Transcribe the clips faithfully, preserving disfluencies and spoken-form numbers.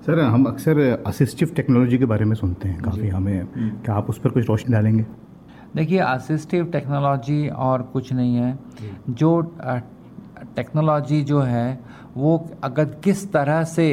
Sir, हम अक्सर assistive technology के बारे में सुनते हैं काफ़ी, हमें क्या आप उस पर कुछ रोशनी डालेंगे? देखिए, असिस्टिव टेक्नोलॉजी और कुछ नहीं है। जो टेक्नोलॉजी जो है वो अगर किस तरह से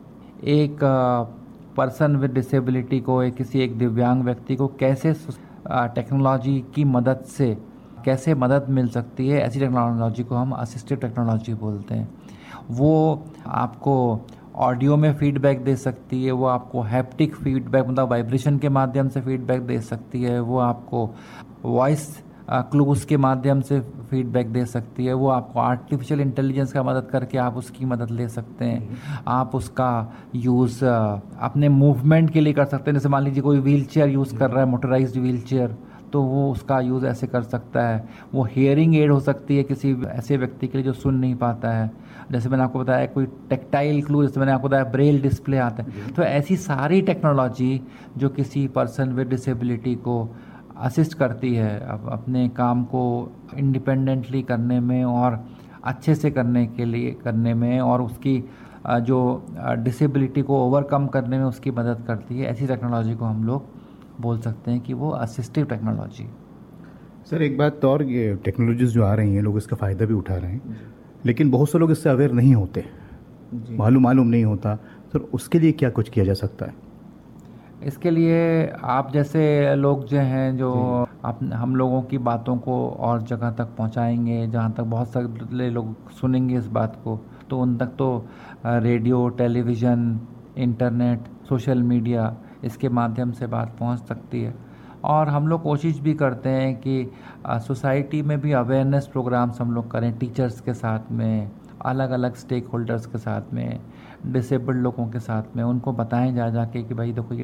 एक पर्सन विद डिसेबिलिटी को, एक किसी एक दिव्यांग व्यक्ति को कैसे टेक्नोलॉजी की मदद से कैसे मदद मिल सकती है, ऐसी टेक्नोलॉजी को हम असिस्टिव टेक्नोलॉजी बोलते हैं। वो आपको ऑडियो में फीडबैक दे सकती है, वो आपको हैप्टिक फीडबैक मतलब वाइब्रेशन के माध्यम से फीडबैक दे सकती है, वो आपको वॉइस क्लूज के माध्यम से फीडबैक दे सकती है, वो आपको आर्टिफिशियल इंटेलिजेंस का मदद करके आप उसकी मदद ले सकते हैं। आप उसका यूज़ अपने मूवमेंट के लिए कर सकते हैं। जैसे मान लीजिए कोई व्हील चेयर यूज़ कर रहा है, मोटराइज्ड व्हील चेयर, तो वो उसका यूज़ ऐसे कर सकता है। वो हियरिंग एड हो सकती है किसी ऐसे व्यक्ति के लिए जो सुन नहीं पाता है। जैसे मैंने आपको बताया कोई टेक्टाइल क्लू, जैसे मैंने आपको बताया ब्रेल डिस्प्ले आता है। तो ऐसी सारी टेक्नोलॉजी जो किसी पर्सन विद डिसेबिलिटी को असिस्ट करती है अप, अपने काम को इंडिपेंडेंटली करने में और अच्छे से करने के लिए करने में, और उसकी जो डिसेबिलिटी को ओवरकम करने में उसकी मदद करती है, ऐसी टेक्नोलॉजी को हम लोग बोल सकते हैं कि वो असिस्टिव टेक्नोलॉजी। सर, एक बात और, ये टेक्नोलॉजीज जो आ रही हैं लोग इसका फ़ायदा भी उठा रहे हैं, लेकिन बहुत से लोग इससे अवेयर नहीं होते, मालूम मालूम नहीं होता। सर, उसके लिए क्या कुछ किया जा सकता है? इसके लिए आप जैसे लोग जो हैं जो आप हम लोगों की बातों को और जगह तक पहुंचाएंगे, जहां तक बहुत सारे लोग सुनेंगे इस बात को, तो उन तक तो radio, television, internet, social media, इसके माध्यम से बात पहुंच सकती है। और हम लोग कोशिश भी करते हैं कि सोसाइटी में भी अवेयरनेस प्रोग्राम्स हम लोग करें, टीचर्स के साथ में, अलग अलग स्टेक होल्डर्स के साथ में, डिसेबल्ड लोगों के साथ में, उनको बताएं जा जाके कि भाई देखो ये